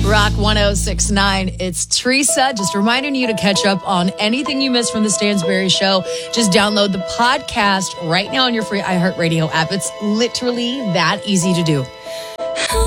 Rock 1069. It's Teresa. Just reminding you to catch up on anything you missed from the Stansberry Show. Just download the podcast right now on your free iHeartRadio app. It's literally that easy to do.